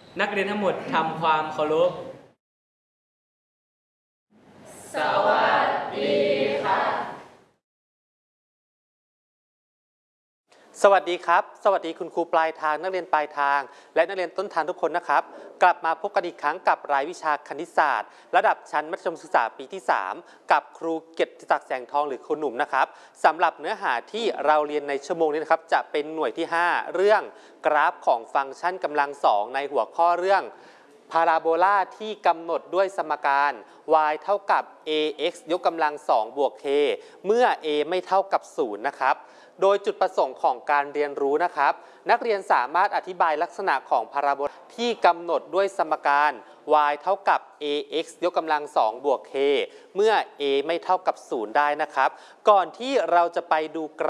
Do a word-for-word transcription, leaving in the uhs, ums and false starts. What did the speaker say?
นักเรียนทั้งหมดทำความเคารพสวัสดีค่ะสวัสดีครับสวัสดีคุณครูปลายทางนักเรียนปลายทางและนักเรียนต้นทางทุกคนนะครับกลับมาพบกันอีกครั้งกับรายวิชาคณิตศาสตร์ระดับชั้นมัธยมศึกษาปีที่สามกับครูเกียรติศักดิ์แสงทองหรือครูหนุ่มนะครับสำหรับเนื้อหาที่เราเรียนในชั่วโมงนี้นะครับจะเป็นหน่วยที่ห้าเรื่องกราฟของฟังก์ชันกำลังสองในหัวข้อเรื่องพาราโบลาที่กำหนดด้วยสมการ y เท่ากับ ax ยกกำลังสองบวก k เมื่อ a ไม่เท่ากับศูนย์นะครับโดยจุดประสงค์ของการเรียนรู้นะครับนักเรียนสามารถอธิบายลักษณะของพาราโบลาที่กำหนดด้วยสมการ y เท่ากับ ax ยกกำลังสองบวก k เมื่อ a ไม่เท่ากับศูนย์ได้นะครับก่อนที่เราจะไปดูกราฟ